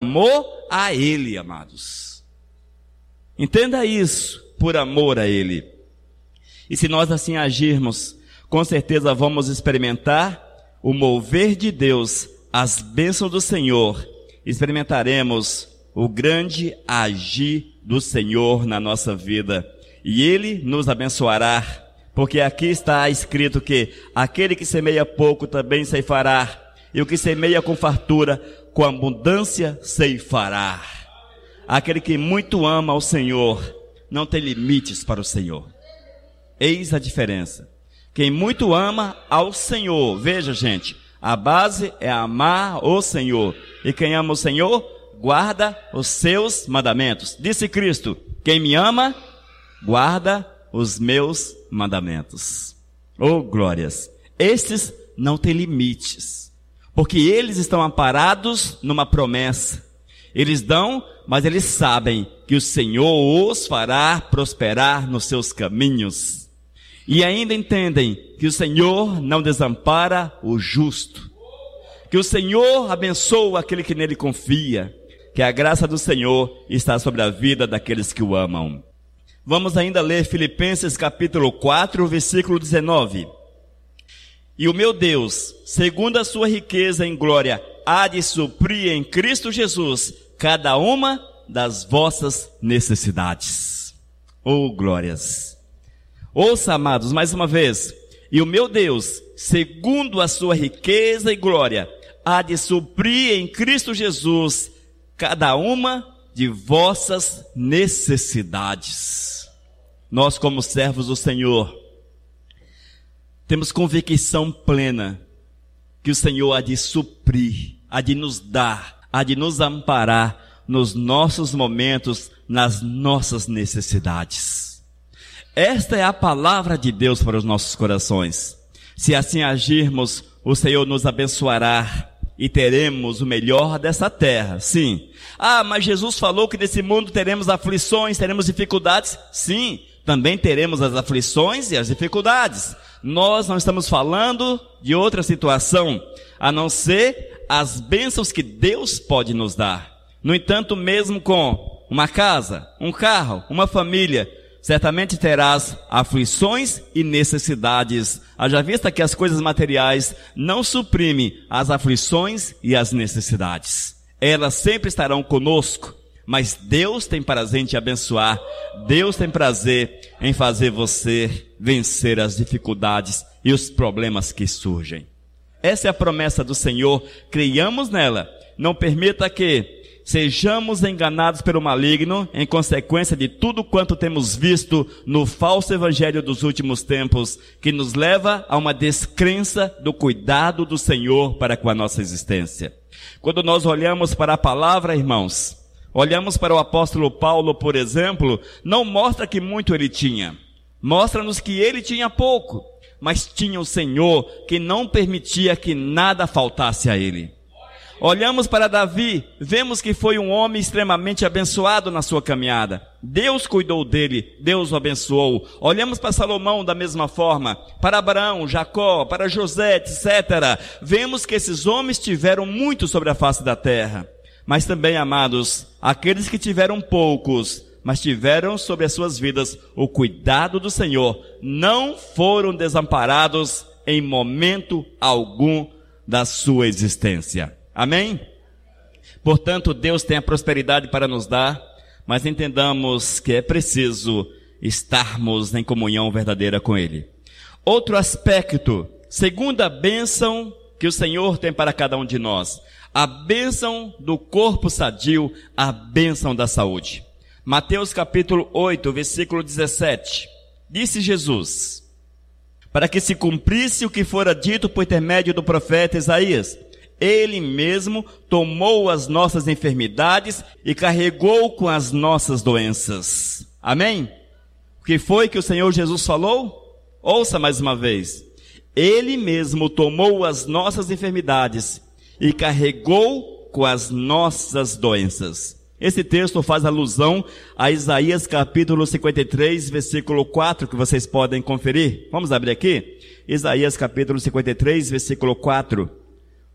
amor a Ele, amados. Entenda isso, por amor a Ele. E se nós assim agirmos, com certeza vamos experimentar o mover de Deus, as bênçãos do Senhor. Experimentaremos o grande agir do Senhor na nossa vida. E Ele nos abençoará, porque aqui está escrito que aquele que semeia pouco também ceifará, e o que semeia com fartura, com abundância ceifará. Aquele que muito ama ao Senhor, não tem limites para o Senhor. Eis a diferença. Quem muito ama ao Senhor, veja gente, a base é amar o Senhor. E quem ama o Senhor, guarda os seus mandamentos. Disse Cristo, quem me ama, guarda os meus mandamentos. Oh, glórias! Estes não têm limites, porque eles estão amparados numa promessa. Eles dão, mas eles sabem que o Senhor os fará prosperar nos seus caminhos. E ainda entendem que o Senhor não desampara o justo, que o Senhor abençoa aquele que nele confia, que a graça do Senhor está sobre a vida daqueles que o amam. Vamos ainda ler Filipenses capítulo 4, versículo 19. E o meu Deus, segundo a sua riqueza em glória, há de suprir em Cristo Jesus cada uma das vossas necessidades. Oh, glórias! Ouça, amados, mais uma vez. E o meu Deus, segundo a sua riqueza e glória, há de suprir em Cristo Jesus cada uma de vossas necessidades. Nós, como servos do Senhor, temos convicção plena que o Senhor há de suprir, há de nos dar, há de nos amparar nos nossos momentos, nas nossas necessidades. Esta é a palavra de Deus para os nossos corações. Se assim agirmos, o Senhor nos abençoará e teremos o melhor dessa terra. Sim. Ah, mas Jesus falou que nesse mundo teremos aflições, teremos dificuldades. Sim, também teremos as aflições e as dificuldades. Nós não estamos falando de outra situação, a não ser as bênçãos que Deus pode nos dar. No entanto, mesmo com uma casa, um carro, uma família, certamente terás aflições e necessidades. Haja vista que as coisas materiais não suprimem as aflições e as necessidades. Elas sempre estarão conosco, mas Deus tem prazer em te abençoar. Deus tem prazer em fazer você vencer as dificuldades e os problemas que surgem. Essa é a promessa do Senhor, creiamos nela. Não permita que sejamos enganados pelo maligno em consequência de tudo quanto temos visto no falso evangelho dos últimos tempos, que nos leva a uma descrença do cuidado do Senhor para com a nossa existência. Quando nós olhamos para a palavra, irmãos, olhamos para o apóstolo Paulo, por exemplo, não mostra que muito ele tinha. Mostra-nos que ele tinha pouco, mas tinha o Senhor que não permitia que nada faltasse a ele. Olhamos para Davi, vemos que foi um homem extremamente abençoado na sua caminhada. Deus cuidou dele, Deus o abençoou. Olhamos para Salomão da mesma forma, para Abraão, Jacó, para José, etc. Vemos que esses homens tiveram muito sobre a face da terra. Mas também, amados, aqueles que tiveram poucos, mas tiveram sobre as suas vidas o cuidado do Senhor, não foram desamparados em momento algum da sua existência. Amém? Portanto, Deus tem a prosperidade para nos dar, mas entendamos que é preciso estarmos em comunhão verdadeira com Ele. Outro aspecto, segunda bênção que o Senhor tem para cada um de nós, a bênção do corpo sadio, a bênção da saúde. Mateus capítulo 8, versículo 17. Disse Jesus, para que se cumprisse o que fora dito por intermédio do profeta Isaías, Ele mesmo tomou as nossas enfermidades e carregou com as nossas doenças. Amém? O que foi que o Senhor Jesus falou? Ouça mais uma vez. Ele mesmo tomou as nossas enfermidades e carregou com as nossas doenças. Esse texto faz alusão a Isaías capítulo 53, versículo 4, que vocês podem conferir. Vamos abrir aqui? Isaías capítulo 53, versículo 4.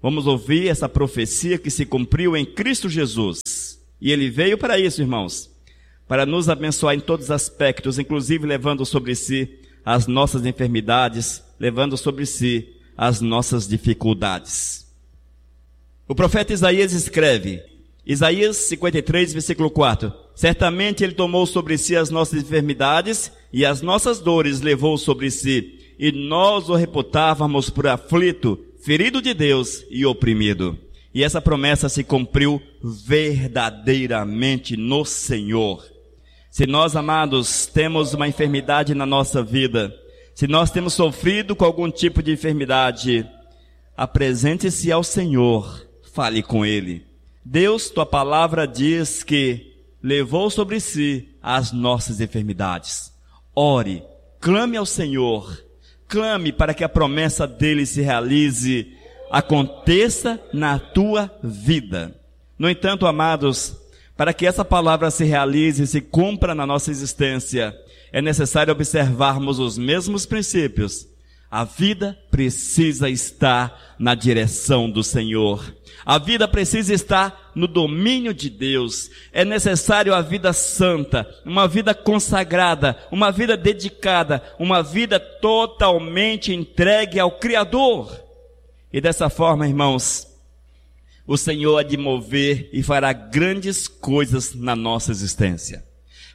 Vamos ouvir essa profecia que se cumpriu em Cristo Jesus. E Ele veio para isso, irmãos, para nos abençoar em todos os aspectos, inclusive levando sobre si as nossas enfermidades, levando sobre si as nossas dificuldades. O profeta Isaías escreve, Isaías 53, versículo 4, certamente Ele tomou sobre si as nossas enfermidades e as nossas dores levou sobre si, e nós o reputávamos por aflito, ferido de Deus e oprimido. E essa promessa se cumpriu verdadeiramente no Senhor. Se nós, amados, temos uma enfermidade na nossa vida, se nós temos sofrido com algum tipo de enfermidade, apresente-se ao Senhor, fale com Ele. Deus, tua palavra diz que levou sobre si as nossas enfermidades. Ore, clame ao Senhor, clame para que a promessa dele se realize, aconteça na tua vida. No entanto, amados, para que essa palavra se realize e se cumpra na nossa existência, é necessário observarmos os mesmos princípios. A vida precisa estar na direção do Senhor. A vida precisa estar no domínio de Deus. É necessário a vida santa, uma vida consagrada, uma vida dedicada, uma vida totalmente entregue ao Criador. E dessa forma, irmãos, o Senhor há de mover e fará grandes coisas na nossa existência.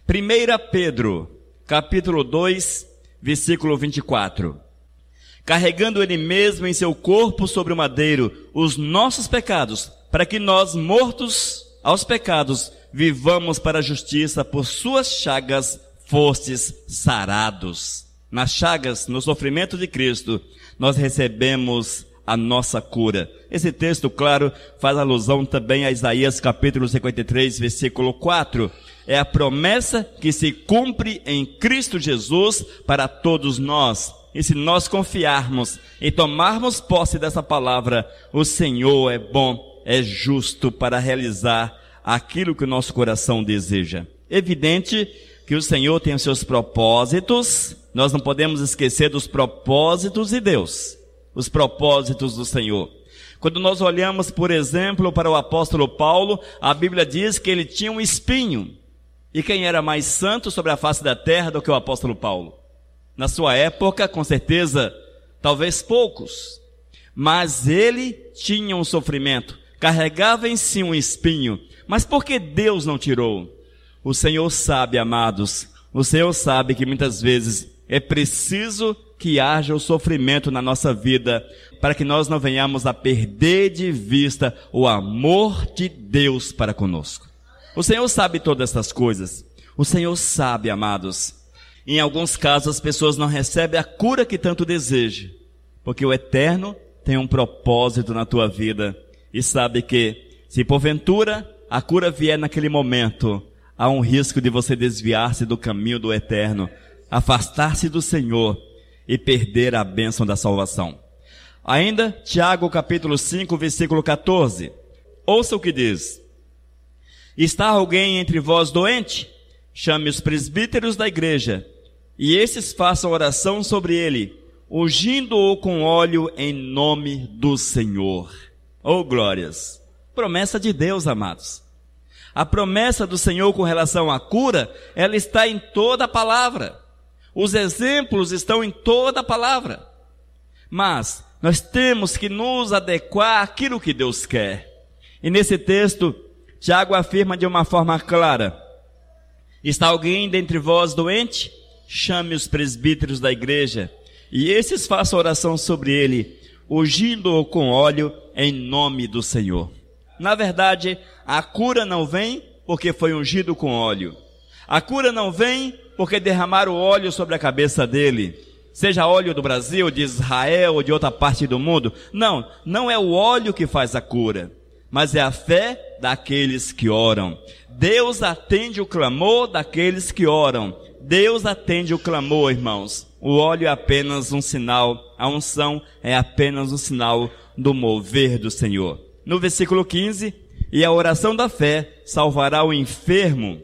1 Pedro, capítulo 2, versículo 24. Carregando Ele mesmo em seu corpo sobre o madeiro os nossos pecados, para que nós, mortos aos pecados, vivamos para a justiça, por suas chagas fostes sarados. Nas chagas, no sofrimento de Cristo, nós recebemos a nossa cura. Esse texto, claro, faz alusão também a Isaías capítulo 53, versículo 4. É a promessa que se cumpre em Cristo Jesus para todos nós. E se nós confiarmos e tomarmos posse dessa palavra, o Senhor é bom, é justo para realizar aquilo que o nosso coração deseja. Evidente que o Senhor tem os seus propósitos, nós não podemos esquecer dos propósitos de Deus, os propósitos do Senhor. Quando nós olhamos, por exemplo, para o apóstolo Paulo, a Bíblia diz que ele tinha um espinho. E quem era mais santo sobre a face da terra do que o apóstolo Paulo? Na sua época, com certeza, talvez poucos. Mas ele tinha um sofrimento, carregava em si um espinho. Mas por que Deus não tirou? O Senhor sabe, amados, o Senhor sabe que muitas vezes é preciso que haja o sofrimento na nossa vida, para que nós não venhamos a perder de vista o amor de Deus para conosco. O Senhor sabe todas essas coisas. O Senhor sabe, amados. Em alguns casos as pessoas não recebem a cura que tanto desejam, porque o Eterno tem um propósito na tua vida, e sabe que, se porventura a cura vier naquele momento, há um risco de você desviar-se do caminho do Eterno, afastar-se do Senhor e perder a bênção da salvação. Ainda, Tiago capítulo 5, versículo 14. Ouça o que diz. Está alguém entre vós doente? Chame os presbíteros da igreja, e esses façam oração sobre ele, ungindo-o com óleo em nome do Senhor. Oh, glórias! Promessa de Deus, amados. A promessa do Senhor com relação à cura, ela está em toda a palavra. Os exemplos estão em toda a palavra. Mas nós temos que nos adequar àquilo que Deus quer. E nesse texto, Tiago afirma de uma forma clara. Está alguém dentre vós doente? Chame os presbíteros da igreja, e esses façam oração sobre ele, ungindo-o com óleo em nome do Senhor. Na verdade, a cura não vem porque foi ungido com óleo. A cura não vem porque derramaram óleo sobre a cabeça dele. Seja óleo do Brasil, de Israel ou de outra parte do mundo. Não, não é o óleo que faz a cura, mas é a fé daqueles que oram. Deus atende o clamor daqueles que oram. Deus atende o clamor, irmãos. O óleo é apenas um sinal, a unção é apenas um sinal do mover do Senhor. No versículo 15, e a oração da fé salvará o enfermo,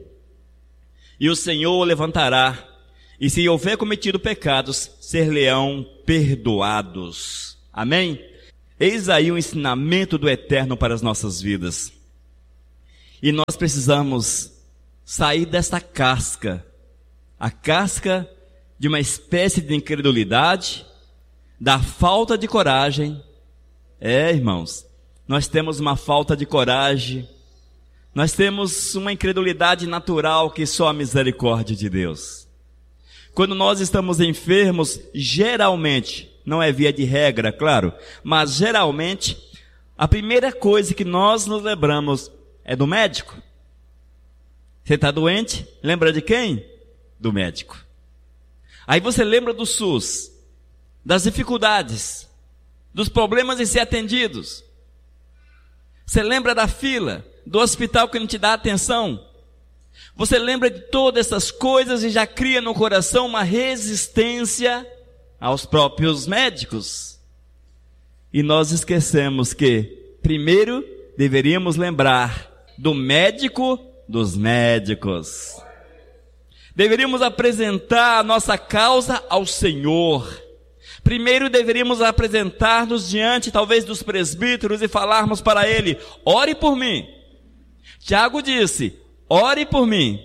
e o Senhor o levantará, e se houver cometido pecados, ser-lhe-ão perdoados. Amém? Eis aí o ensinamento do Eterno para as nossas vidas. E nós precisamos sair dessa casca, a casca de uma espécie de incredulidade, da falta de coragem. Irmãos, nós temos uma falta de coragem, nós temos uma incredulidade natural que só a misericórdia de Deus. Quando nós estamos enfermos, geralmente, não é via de regra, claro, mas geralmente, a primeira coisa que nós nos lembramos é do médico. Você está doente? Lembra de quem? Do médico. Aí você lembra do SUS, das dificuldades, dos problemas em ser atendidos. Você lembra da fila, do hospital que não te dá atenção. Você lembra de todas essas coisas e já cria no coração uma resistência aos próprios médicos. E nós esquecemos que, primeiro, deveríamos lembrar do médico dos médicos. Deveríamos apresentar a nossa causa ao Senhor. Primeiro deveríamos apresentar-nos diante, talvez, dos presbíteros e falarmos para ele: ore por mim. Tiago disse: ore por mim.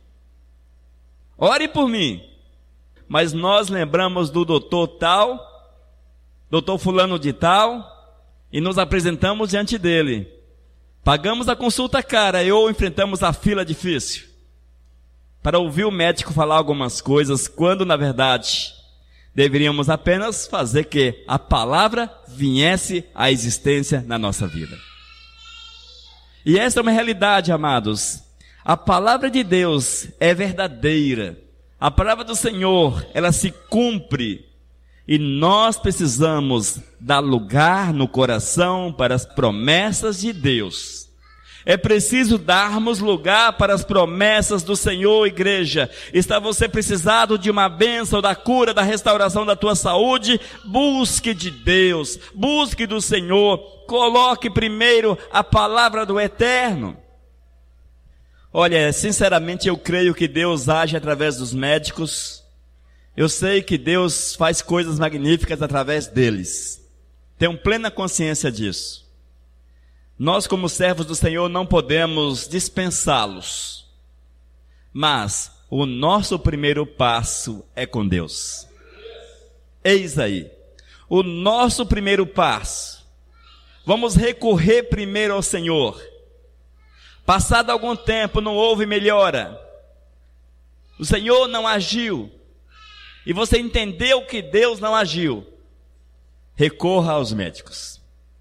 Ore por mim. Mas nós lembramos do doutor tal, doutor fulano de tal, e nos apresentamos diante dele. Pagamos a consulta cara ou enfrentamos a fila difícil para ouvir o médico falar algumas coisas, quando na verdade deveríamos apenas fazer que a palavra viesse à existência na nossa vida. E essa é uma realidade, amados. A palavra de Deus é verdadeira. A palavra do Senhor, ela se cumpre. E nós precisamos dar lugar no coração para as promessas de Deus. É preciso darmos lugar para as promessas do Senhor, igreja. Está você precisado de uma bênção, da cura, da restauração da tua saúde? Busque de Deus, busque do Senhor. Coloque primeiro a palavra do Eterno. Olha, sinceramente eu creio que Deus age através dos médicos. Eu sei que Deus faz coisas magníficas através deles. Tenho plena consciência disso. Nós, como servos do Senhor, não podemos dispensá-los. Mas o nosso primeiro passo é com Deus. Eis aí, o nosso primeiro passo. Vamos recorrer primeiro ao Senhor. Passado algum tempo, não houve melhora. O Senhor não agiu. E você entendeu que Deus não agiu. Recorra aos médicos.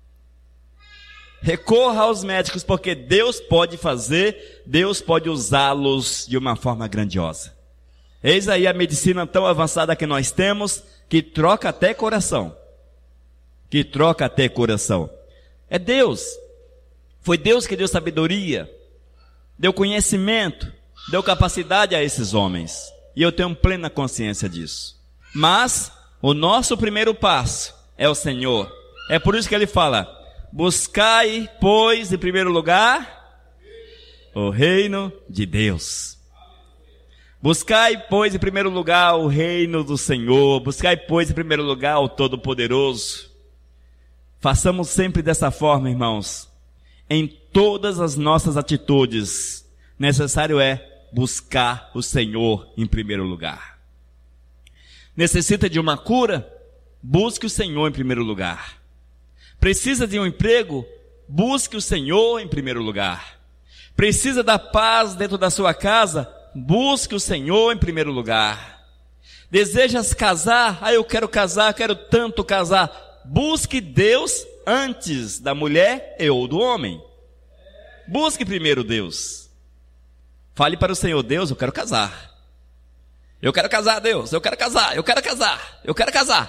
Recorra aos médicos, porque Deus pode fazer, Deus pode usá-los de uma forma grandiosa. Eis aí a medicina tão avançada que nós temos, que troca até coração. Que troca até coração. É Deus. Foi Deus que deu sabedoria, deu conhecimento, deu capacidade a esses homens. E eu tenho plena consciência disso. Mas o nosso primeiro passo é o Senhor. É por isso que ele fala: buscai, pois, em primeiro lugar, o reino de Deus. Buscai, pois, em primeiro lugar, o reino do Senhor. Buscai, pois, em primeiro lugar, o Todo-Poderoso. Façamos sempre dessa forma, irmãos. Em todas as nossas atitudes, necessário é buscar o Senhor em primeiro lugar. Necessita de uma cura? Busque o Senhor em primeiro lugar. Precisa de um emprego? Busque o Senhor em primeiro lugar. Precisa da paz dentro da sua casa? Busque o Senhor em primeiro lugar. Desejas casar? Eu quero casar, quero tanto casar. Busque Deus antes da mulher ou do homem. Busque primeiro Deus. Fale para o Senhor: Deus, eu quero casar. Eu quero casar, Deus, eu quero casar, eu quero casar, eu quero casar.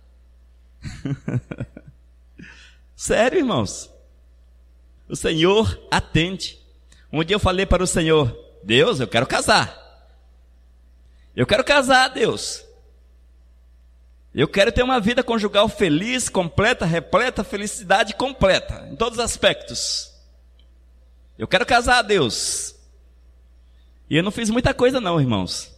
Sério, irmãos? O Senhor atende. Um dia eu falei para o Senhor: Deus, eu quero casar. Eu quero casar, Deus. Eu quero ter uma vida conjugal feliz, completa, repleta, felicidade completa, em todos os aspectos. Eu quero casar, Deus. E eu não fiz muita coisa não, irmãos.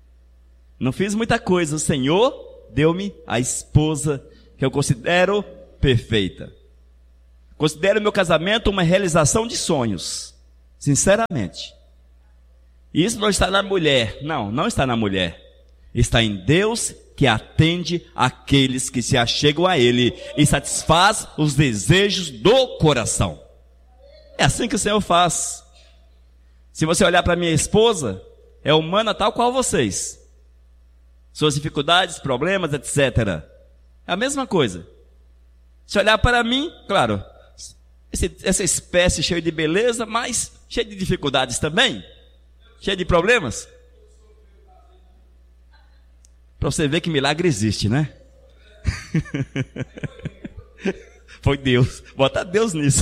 Não fiz muita coisa. O Senhor deu-me a esposa que eu considero perfeita. Considero meu casamento uma realização de sonhos, sinceramente. Isso não está na mulher, não está na mulher. Está em Deus, que atende aqueles que se achegam a Ele e satisfaz os desejos do coração. É assim que o Senhor faz. Se você olhar para minha esposa, é humana tal qual vocês. Suas dificuldades, problemas, etc. É a mesma coisa. Se olhar para mim, claro, essa espécie cheia de beleza, mas cheia de dificuldades também, cheia de problemas. Para você ver que milagre existe, né? Foi Deus. Bota Deus nisso.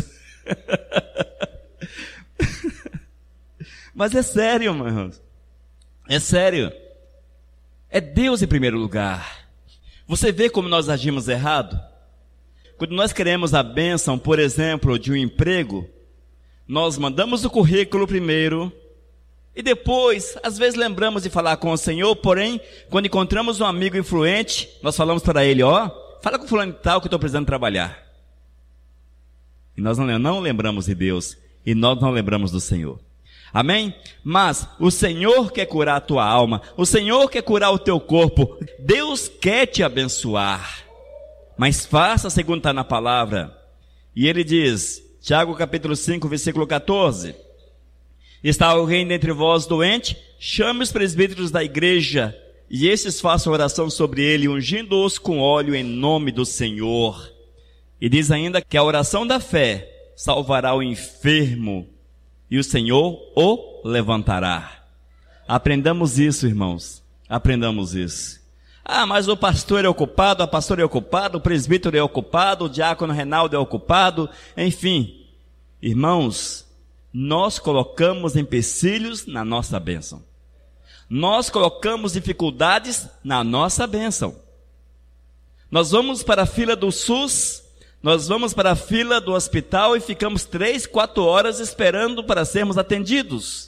Mas é sério, irmãos. É sério. É Deus em primeiro lugar. Você vê como nós agimos errado? Quando nós queremos a bênção, por exemplo, de um emprego, nós mandamos o currículo primeiro e depois, às vezes lembramos de falar com o Senhor, porém, quando encontramos um amigo influente, nós falamos para ele, fala com fulano e tal que eu estou precisando trabalhar. E nós não lembramos de Deus, e nós não lembramos do Senhor. Amém? Mas o Senhor quer curar a tua alma, o Senhor quer curar o teu corpo, Deus quer te abençoar. Mas faça segundo está na palavra. E ele diz, Tiago capítulo 5, versículo 14. Está alguém dentre vós doente? Chame os presbíteros da igreja, e estes façam oração sobre ele, ungindo-os com óleo em nome do Senhor. E diz ainda que a oração da fé salvará o enfermo, e o Senhor o levantará. Aprendamos isso, irmãos. Aprendamos isso. Mas o pastor é ocupado, a pastora é ocupada, o presbítero é ocupado, o diácono Reinaldo é ocupado, enfim. Irmãos, nós colocamos empecilhos na nossa bênção. Nós colocamos dificuldades na nossa bênção. Nós vamos para a fila do SUS, nós vamos para a fila do hospital e ficamos 3, 4 horas esperando para sermos atendidos.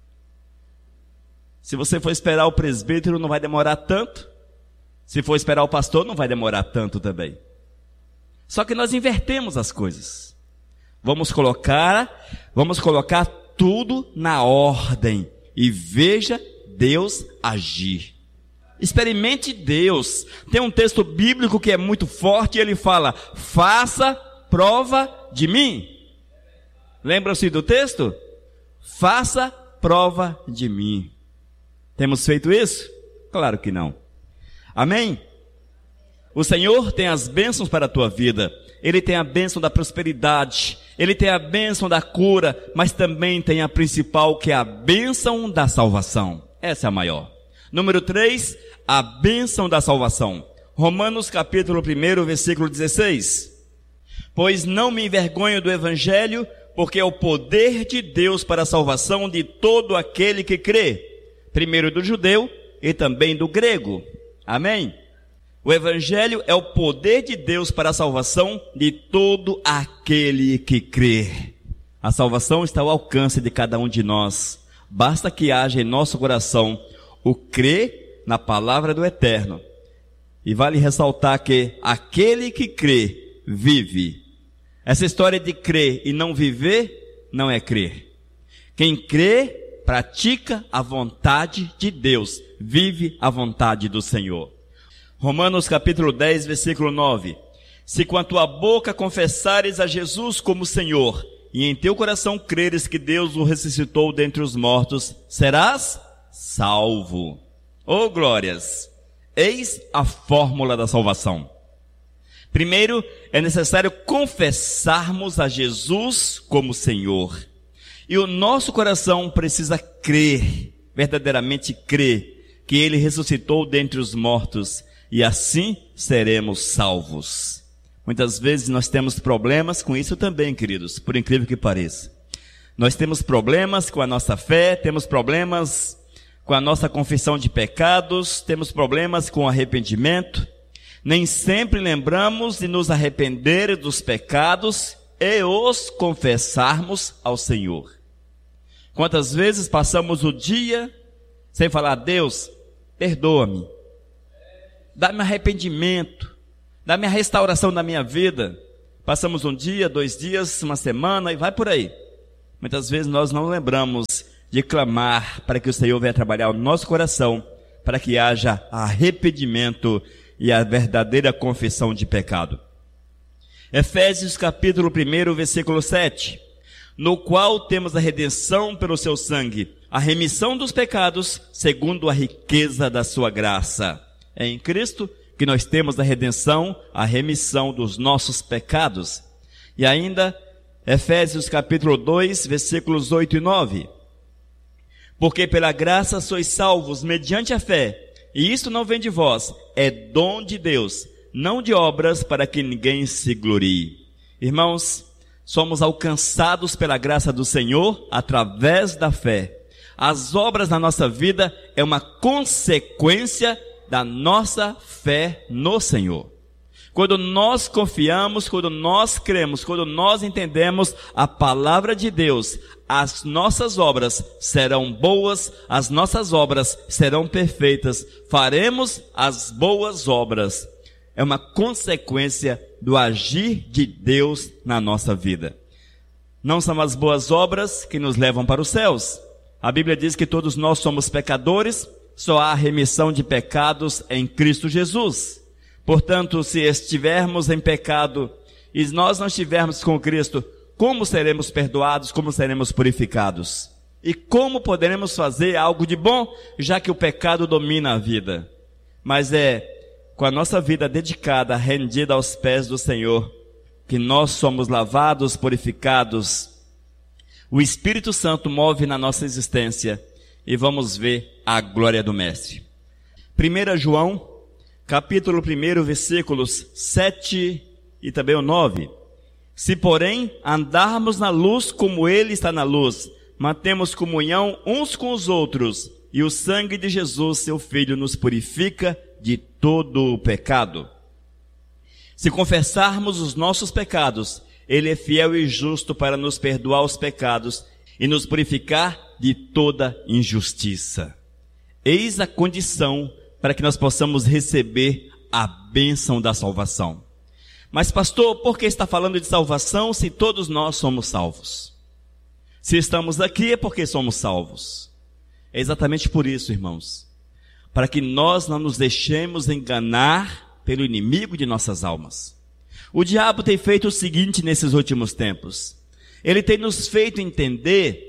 Se você for esperar o presbítero, não vai demorar tanto. Se for esperar o pastor, não vai demorar tanto também. Só que nós invertemos as coisas. Vamos colocar tudo na ordem e veja Deus agir. Experimente Deus. Tem um texto bíblico que é muito forte e ele fala, faça prova de mim. Lembram-se do texto? Faça prova de mim. Temos feito isso? Claro que não. Amém? O Senhor tem as bênçãos para a tua vida. Ele tem a bênção da prosperidade. Ele tem a bênção da cura. Mas também tem a principal, que é a bênção da salvação. Essa é a maior. Número 3, a bênção da salvação. Romanos capítulo 1, versículo 16. Pois não me envergonho do evangelho, porque é o poder de Deus para a salvação de todo aquele que crê. Primeiro do judeu e também do grego. Amém? O evangelho é o poder de Deus para a salvação de todo aquele que crê. A salvação está ao alcance de cada um de nós. Basta que haja em nosso coração o crer na palavra do Eterno. E vale ressaltar que aquele que crê, vive. Essa história de crer e não viver, não é crer. Quem crê, pratica a vontade de Deus, vive a vontade do Senhor. Romanos capítulo 10, versículo 9. Se com a tua boca confessares a Jesus como Senhor, e em teu coração creres que Deus o ressuscitou dentre os mortos, serás salvo. Oh glórias! Eis a fórmula da salvação. Primeiro, é necessário confessarmos a Jesus como Senhor. E o nosso coração precisa crer, verdadeiramente crer, que Ele ressuscitou dentre os mortos, e assim seremos salvos. Muitas vezes nós temos problemas com isso também, queridos, por incrível que pareça. Nós temos problemas com a nossa fé, temos problemas com a nossa confissão de pecados, temos problemas com arrependimento. Nem sempre lembramos de nos arrepender dos pecados e os confessarmos ao Senhor. Quantas vezes passamos o dia sem falar, Deus, perdoa-me, dá-me arrependimento, da minha restauração da minha vida. Passamos um dia, 2 dias, uma semana e vai por aí. Muitas vezes nós não lembramos de clamar para que o Senhor venha trabalhar o nosso coração, para que haja arrependimento e a verdadeira confissão de pecado. Efésios capítulo 1, versículo 7. No qual temos a redenção pelo seu sangue, a remissão dos pecados, segundo a riqueza da sua graça. É em Cristo que nós temos a redenção, a remissão dos nossos pecados. E ainda, Efésios capítulo 2, versículos 8 e 9. Porque pela graça sois salvos mediante a fé, e isto não vem de vós, é dom de Deus, não de obras para que ninguém se glorie. Irmãos, somos alcançados pela graça do Senhor através da fé. As obras na nossa vida é uma consequência da nossa fé no Senhor. Quando nós confiamos, quando nós cremos, quando nós entendemos a palavra de Deus, as nossas obras serão boas, as nossas obras serão perfeitas, faremos as boas obras. É uma consequência do agir de Deus na nossa vida. Não são as boas obras que nos levam para os céus. A Bíblia diz que todos nós somos pecadores, só há remissão de pecados em Cristo Jesus. Portanto, se estivermos em pecado e nós não estivermos com Cristo, como seremos perdoados, como seremos purificados? E como poderemos fazer algo de bom, já que o pecado domina a vida? Mas é com a nossa vida dedicada, rendida aos pés do Senhor, que nós somos lavados, purificados. O Espírito Santo move na nossa existência e vamos ver a glória do Mestre. 1 João, capítulo 1, versículos 7 e também o 9. Se, porém, andarmos na luz como Ele está na luz, mantemos comunhão uns com os outros, e o sangue de Jesus, seu Filho, nos purifica de todo o pecado. Se confessarmos os nossos pecados, Ele é fiel e justo para nos perdoar os pecados e nos purificar de toda injustiça. Eis a condição para que nós possamos receber a bênção da salvação. Mas pastor, por que está falando de salvação se todos nós somos salvos? Se estamos aqui é porque somos salvos. É exatamente por isso, irmãos, para que nós não nos deixemos enganar pelo inimigo de nossas almas. O diabo tem feito o seguinte nesses últimos tempos. Ele tem nos feito entender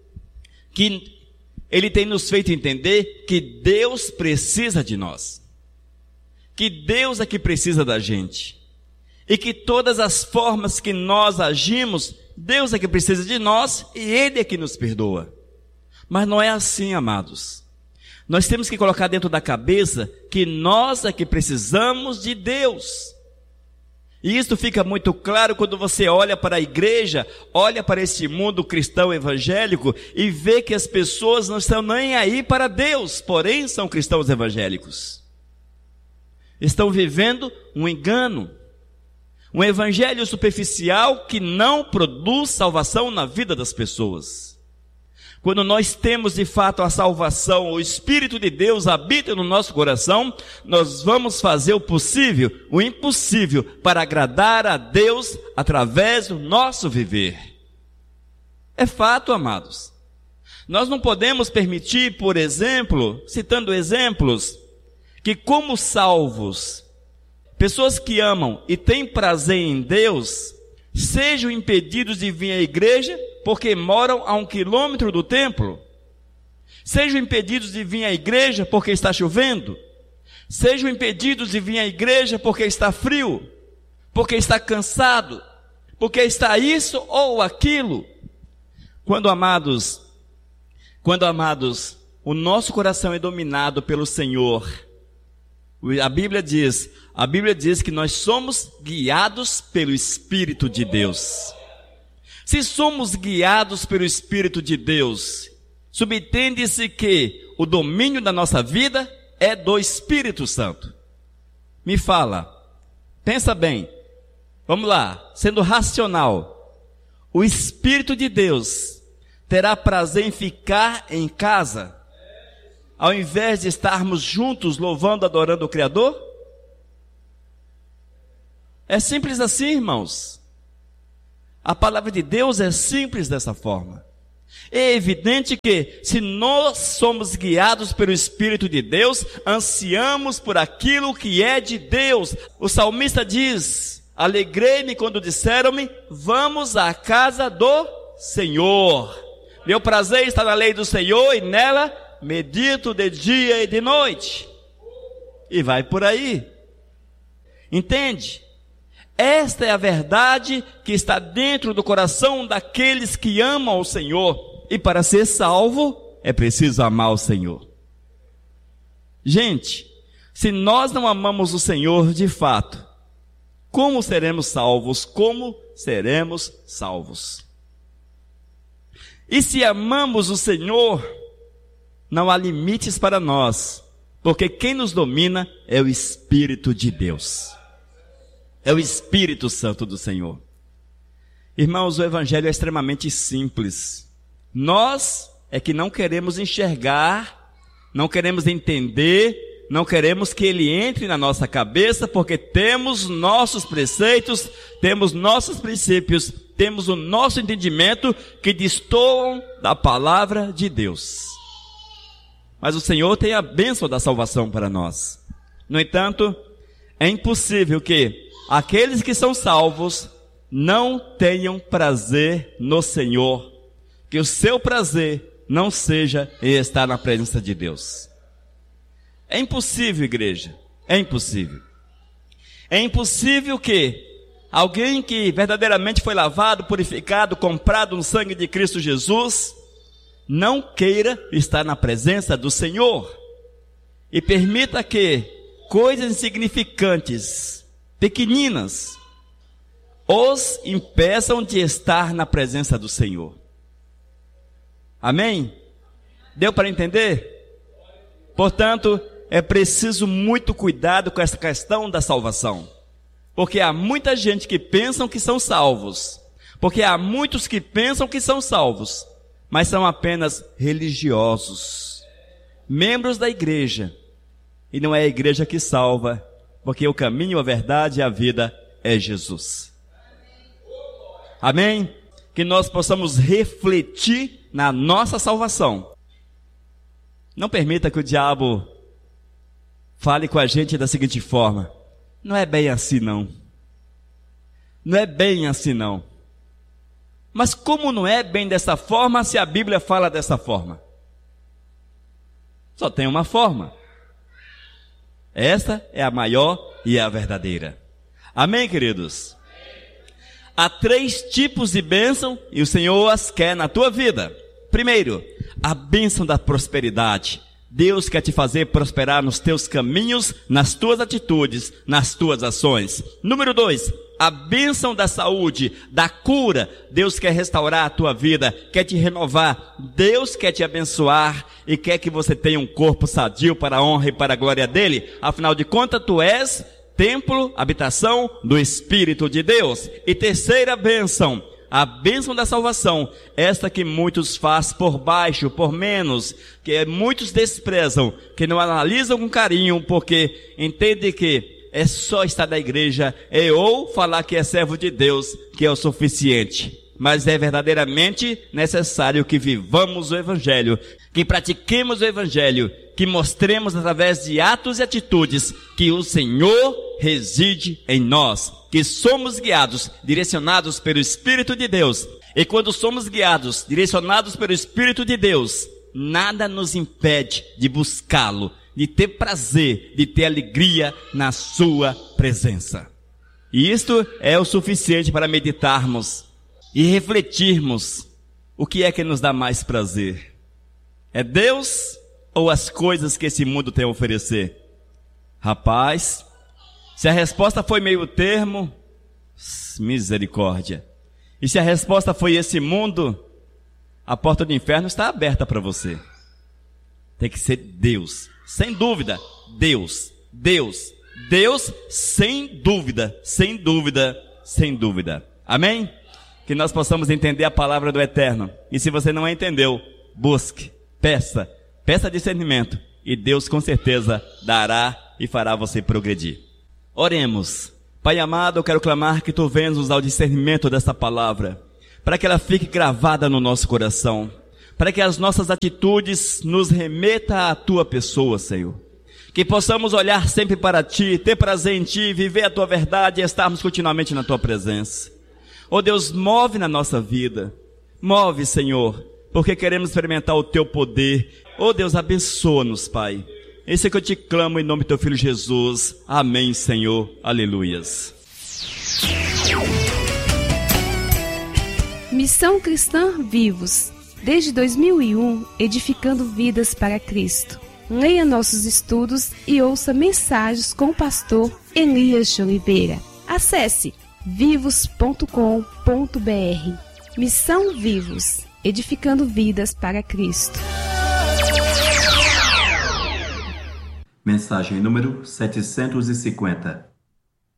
que Deus precisa de nós. Que Deus é que precisa da gente. E que todas as formas que nós agimos, Deus é que precisa de nós e Ele é que nos perdoa. Mas não é assim, amados. Nós temos que colocar dentro da cabeça que nós é que precisamos de Deus. E isso fica muito claro quando você olha para a igreja, olha para esse mundo cristão evangélico e vê que as pessoas não estão nem aí para Deus, porém são cristãos evangélicos. Estão vivendo um engano, um evangelho superficial que não produz salvação na vida das pessoas. Quando nós temos de fato a salvação, o Espírito de Deus habita no nosso coração, nós vamos fazer o possível, o impossível, para agradar a Deus através do nosso viver. É fato, amados. Nós não podemos permitir, por exemplo, citando exemplos, que como salvos, pessoas que amam e têm prazer em Deus, sejam impedidos de vir à igreja porque moram a 1 quilômetro do templo. Sejam impedidos de vir à igreja porque está chovendo. Sejam impedidos de vir à igreja porque está frio, porque está cansado, porque está isso ou aquilo. Quando amados, o nosso coração é dominado pelo Senhor. A Bíblia diz que nós somos guiados pelo Espírito de Deus. Se somos guiados pelo Espírito de Deus, subentende-se que o domínio da nossa vida é do Espírito Santo. Me fala, pensa bem, vamos lá, sendo racional, o Espírito de Deus terá prazer em ficar em casa, ao invés de estarmos juntos louvando, adorando o Criador? É simples assim, irmãos. A palavra de Deus é simples dessa forma. É evidente que, se nós somos guiados pelo Espírito de Deus, ansiamos por aquilo que é de Deus. O salmista diz: alegrei-me quando disseram-me, vamos à casa do Senhor. Meu prazer está na lei do Senhor e nela medito de dia e de noite. E vai por aí. Entende? Esta é a verdade que está dentro do coração daqueles que amam o Senhor. E para ser salvo, é preciso amar o Senhor. Gente, se nós não amamos o Senhor de fato, como seremos salvos? Como seremos salvos? E se amamos o Senhor, não há limites para nós, porque quem nos domina é o Espírito de Deus. É o Espírito Santo do Senhor. Irmãos, o Evangelho é extremamente simples. Nós é que não queremos enxergar, não queremos entender, não queremos que ele entre na nossa cabeça, porque temos nossos preceitos, temos nossos princípios, temos o nosso entendimento que destoam da palavra de Deus. Mas o Senhor tem a bênção da salvação para nós. No entanto, é impossível que aqueles que são salvos não tenham prazer no Senhor, que o seu prazer não seja em estar na presença de Deus. É impossível, igreja, é impossível. É impossível que alguém que verdadeiramente foi lavado, purificado, comprado no sangue de Cristo Jesus, não queira estar na presença do Senhor e permita que coisas insignificantes, pequeninas, os impeçam de estar na presença do Senhor. Amém? Deu para entender? Portanto, é preciso muito cuidado com essa questão da salvação. Porque há muita gente que pensam que são salvos. Porque há muitos que pensam que são salvos, mas são apenas religiosos, membros da igreja. E não é a igreja que salva, porque o caminho, a verdade e a vida é Jesus. Amém? Que nós possamos refletir na nossa salvação. Não permita que o diabo fale com a gente da seguinte forma: não é bem assim não. Não é bem assim não. Mas como não é bem dessa forma, se a Bíblia fala dessa forma? Só tem uma forma. Esta é a maior e a verdadeira. Amém, queridos? Há 3 tipos de bênção e o Senhor as quer na tua vida. Primeiro, a bênção da prosperidade. Deus quer te fazer prosperar nos teus caminhos, nas tuas atitudes, nas tuas ações. Número 2, a bênção da saúde, da cura. Deus quer restaurar a tua vida, quer te renovar. Deus quer te abençoar e quer que você tenha um corpo sadio para a honra e para a glória dele. Afinal de contas, tu és templo, habitação do Espírito de Deus. E terceira bênção, a bênção da salvação, esta que muitos faz por baixo, por menos, que muitos desprezam, que não analisam com carinho, porque entendem que é só estar na igreja, ou falar que é servo de Deus, que é o suficiente. Mas é verdadeiramente necessário que vivamos o Evangelho, que pratiquemos o Evangelho, que mostremos através de atos e atitudes que o Senhor reside em nós, que somos guiados, direcionados pelo Espírito de Deus. E quando somos guiados, direcionados pelo Espírito de Deus, nada nos impede de buscá-lo, de ter prazer, de ter alegria na sua presença. E isto é o suficiente para meditarmos e refletirmos o que é que nos dá mais prazer. É Deus ou as coisas que esse mundo tem a oferecer? Rapaz, se a resposta foi meio termo, misericórdia. E se a resposta foi esse mundo, a porta do inferno está aberta para você. Tem que ser Deus, sem dúvida, Deus, Deus, Deus, sem dúvida, sem dúvida, sem dúvida. Amém? Que nós possamos entender a palavra do Eterno. E se você não a entendeu, busque, peça discernimento, e Deus com certeza dará e fará você progredir. Oremos. Pai amado, eu quero clamar que Tu venhas nos dar o discernimento dessa palavra, para que ela fique gravada no nosso coração, para que as nossas atitudes nos remetam à Tua pessoa, Senhor. Que possamos olhar sempre para Ti, ter prazer em Ti, viver a Tua verdade e estarmos continuamente na Tua presença. Oh Deus, move na nossa vida. Move, Senhor, porque queremos experimentar o Teu poder. Oh Deus, abençoa-nos, Pai. Esse é que eu te clamo em nome do Teu Filho Jesus. Amém, Senhor. Aleluias. Missão Cristã Vivos. Desde 2001, edificando vidas para Cristo. Leia nossos estudos e ouça mensagens com o pastor Elias de Oliveira. Acesse vivos.com.br. Missão Vivos, edificando vidas para Cristo. Mensagem número 750.